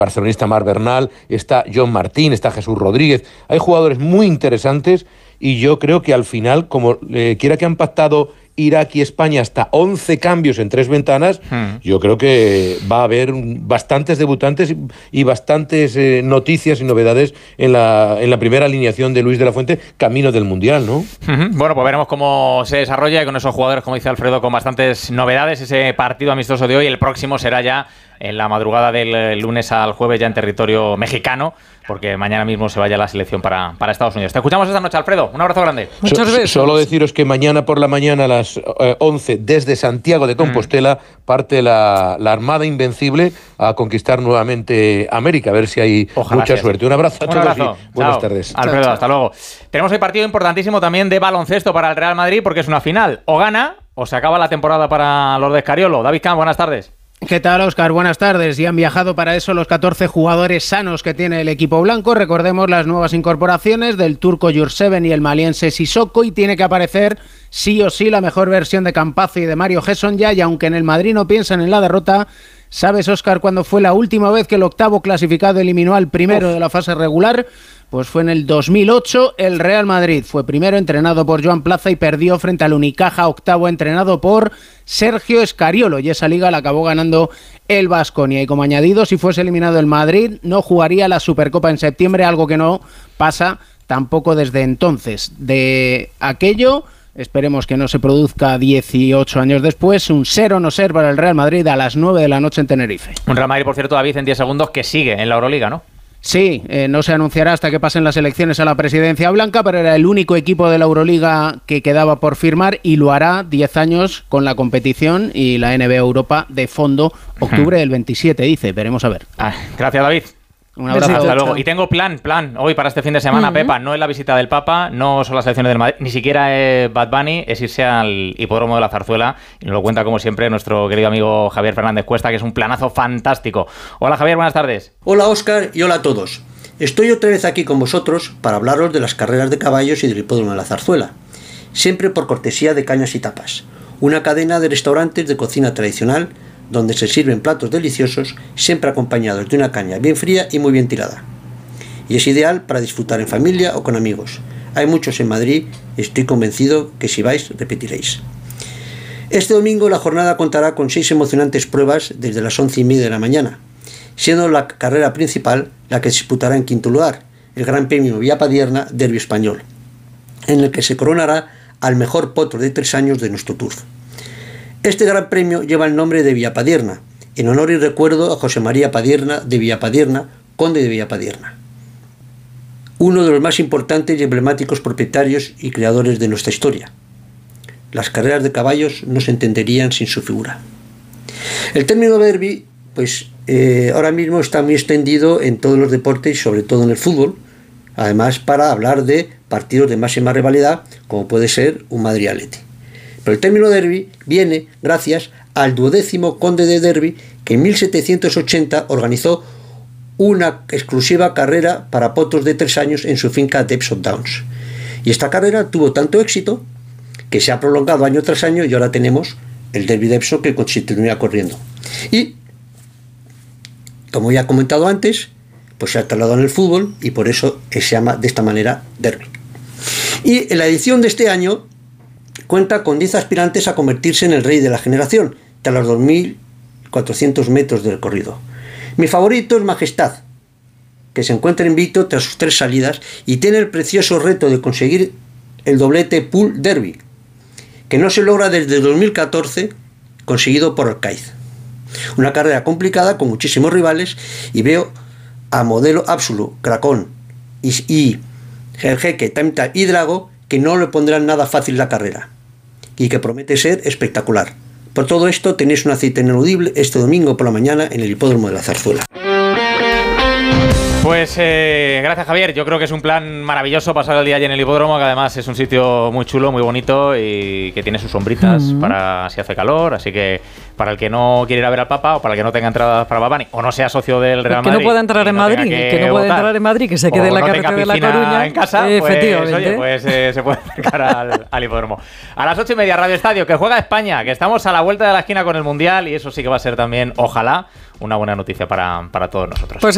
barcelonista Marc Bernal, está John Martín, está Jesús Rodríguez. Hay jugadores muy interesantes y yo creo que al final, como quiera que han pactado Irak y España hasta 11 cambios en 3 ventanas, yo creo que va a haber bastantes debutantes y bastantes noticias y novedades en la primera alineación de Luis de la Fuente, camino del Mundial, ¿no? Bueno, pues veremos cómo se desarrolla y con esos jugadores, como dice Alfredo, con bastantes novedades. Ese partido amistoso de hoy, el próximo será ya en la madrugada del lunes al jueves, ya en territorio mexicano, porque mañana mismo se vaya la selección para Estados Unidos. Te escuchamos esta noche, Alfredo. Un abrazo grande. Muchas veces. Solo deciros que mañana por la mañana a las 11, desde Santiago de Compostela, parte la Armada Invencible a conquistar nuevamente América. A ver si hay mucha suerte. Un abrazo a todos y buenas tardes. Alfredo, hasta luego. Tenemos hoy partido importantísimo también de baloncesto para el Real Madrid, porque es una final. O gana o se acaba la temporada para los de Escariolo. David Camp, buenas tardes. ¿Qué tal, Óscar? Buenas tardes. Y han viajado para eso los 14 jugadores sanos que tiene el equipo blanco. Recordemos las nuevas incorporaciones del turco Jurseven y el maliense Sissoko, y tiene que aparecer sí o sí la mejor versión de Campazzo y de Mario Gesson ya, y aunque en el Madrid no piensan en la derrota, ¿sabes, Óscar, cuándo fue la última vez que el octavo clasificado eliminó al primero de la fase regular? Pues fue en el 2008, el Real Madrid fue primero, entrenado por Joan Plaza, y perdió frente al Unicaja, octavo, entrenado por Sergio Escariolo, y esa liga la acabó ganando el Baskonia. Y como añadido, si fuese eliminado el Madrid, no jugaría la Supercopa en septiembre, algo que no pasa tampoco desde entonces. De aquello, esperemos que no se produzca 18 años después, un 0-0 para el Real Madrid a las 9 de la noche en Tenerife. Un Real Madrid, por cierto, David, en 10 segundos, que sigue en la Euroliga, ¿no? Sí, no se anunciará hasta que pasen las elecciones a la presidencia blanca, pero era el único equipo de la Euroliga que quedaba por firmar, y lo hará 10 años con la competición y la NBA Europa de fondo, octubre del 27, dice. Veremos a ver. Gracias, David. Un abrazo. Hasta luego. Y tengo plan hoy para este fin de semana, Pepa. No es la visita del Papa, no son las elecciones del Madrid, ni siquiera es Bad Bunny, es irse al hipódromo de la Zarzuela. Y nos lo cuenta, como siempre, nuestro querido amigo Javier Fernández Cuesta, que es un planazo fantástico. Hola, Javier, buenas tardes. Hola, Óscar, y hola a todos. Estoy otra vez aquí con vosotros para hablaros de las carreras de caballos y del hipódromo de la Zarzuela. Siempre por cortesía de Cañas y Tapas, una cadena de restaurantes de cocina tradicional donde se sirven platos deliciosos, siempre acompañados de una caña bien fría y muy bien tirada. Y es ideal para disfrutar en familia o con amigos. Hay muchos en Madrid y estoy convencido que si vais, repetiréis. Este domingo la jornada contará con 6 emocionantes pruebas desde las 11:30 de la mañana, siendo la carrera principal la que se disputará en quinto lugar, el Gran Premio Villapadierna Derbi Español, en el que se coronará al mejor potro de 3 años de nuestro turf. Este gran premio lleva el nombre de Villapadierna, en honor y recuerdo a José María Padierna de Villapadierna, conde de Villapadierna, uno de los más importantes y emblemáticos propietarios y creadores de nuestra historia. Las carreras de caballos no se entenderían sin su figura. El término derbi, ahora mismo está muy extendido en todos los deportes y sobre todo en el fútbol, además para hablar de partidos de máxima rivalidad, como puede ser un Madrid-Atleti. Pero el término derbi viene gracias al 12º conde de Derbi, que en 1780 organizó una exclusiva carrera para potros de 3 años en su finca de Epsom Downs. Y esta carrera tuvo tanto éxito que se ha prolongado año tras año, y ahora tenemos el Derbi de Epsom, que continúa corriendo. Y, como ya he comentado antes, pues se ha trasladado en el fútbol y por eso se llama de esta manera derbi. Y en la edición de este año cuenta con 10 aspirantes a convertirse en el rey de la generación, tras los 2.400 metros de recorrido. Mi favorito es Majestad, que se encuentra invicto tras sus 3 salidas y tiene el precioso reto de conseguir el doblete Pool Derby, que no se logra desde 2014, conseguido por Arcaiz. Una carrera complicada con muchísimos rivales, y veo a Modelo Absolu, Cracón y el Jeque, Temta y Drago, que no le pondrán nada fácil la carrera y que promete ser espectacular. Por todo esto tenéis un aceite ineludible este domingo por la mañana en el hipódromo de la Zarzuela. Pues gracias, Javier. Yo creo que es un plan maravilloso pasar el día allí en el hipódromo, que además es un sitio muy chulo, muy bonito y que tiene sus sombritas para si hace calor. Así que para el que no quiere ir a ver al Papa, o para el que no tenga entradas para Bad Bunny, o no sea socio del Real Madrid, que no pueda entrar en Madrid, que se quede en la carretera de La Coruña en casa, efectivamente. Pues se puede acercar al hipódromo. A las 8:30, Radio Estadio, que juega España, que estamos a la vuelta de la esquina con el Mundial, y eso sí que va a ser también, ojalá, una buena noticia para todos nosotros. Pues